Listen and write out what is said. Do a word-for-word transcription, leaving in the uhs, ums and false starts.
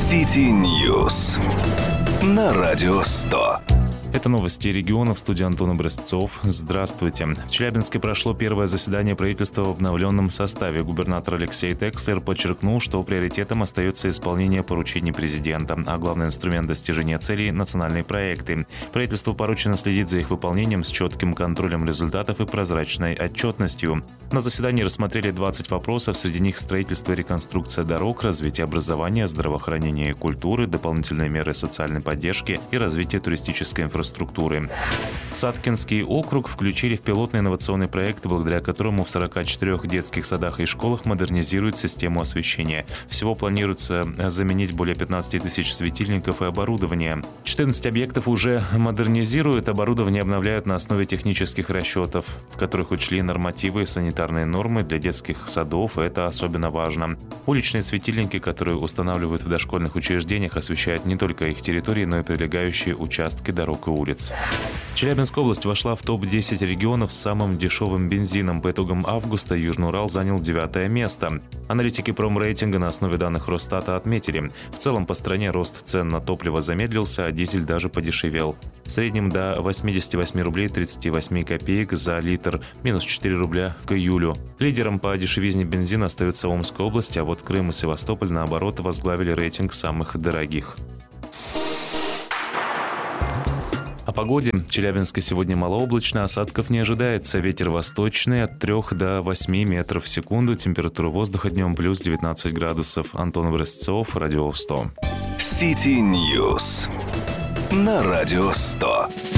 City News на Радио сто. Это новости региона, в студии Антон Образцов. Здравствуйте. В Челябинске прошло первое заседание правительства в обновленном составе. Губернатор Алексей Текслер подчеркнул, что приоритетом остается исполнение поручений президента, а главный инструмент достижения целей – национальные проекты. Правительству поручено следить за их выполнением с четким контролем результатов и прозрачной отчетностью. На заседании рассмотрели двадцать вопросов, среди них строительство и реконструкция дорог, развитие образования, здравоохранения и культуры, дополнительные меры социальной поддержки и развитие туристической инфраструктуры. структуры. Саткинский округ включили в пилотный инновационный проект, благодаря которому в сорока четырёх детских садах и школах модернизируют систему освещения. Всего планируется заменить более пятнадцати тысяч светильников и оборудования. четырнадцать объектов уже модернизируют, оборудование обновляют на основе технических расчетов, в которых учли нормативы и санитарные нормы для детских садов, и это особенно важно. Уличные светильники, которые устанавливают в дошкольных учреждениях, освещают не только их территории, но и прилегающие участки дорог и улиц. Челябинская область вошла в топ десять регионов с самым дешевым бензином. По итогам августа Южный Урал занял девятое место. Аналитики промрейтинга на основе данных Росстата отметили, в целом по стране рост цен на топливо замедлился, а дизель даже подешевел. В среднем до восьмидесяти восьми рублей тридцати восьми копеек за литр, минус четыре рубля к июлю. Лидером по дешевизне бензина остается Омская область, а вот Крым и Севастополь, наоборот, возглавили рейтинг самых дорогих. О погоде. В Челябинске сегодня малооблачно, осадков не ожидается. Ветер восточный от трёх до восьми метров в секунду. Температура воздуха днем плюс девятнадцать градусов. Антон Образцов, Радио сто. City News на Радио сто.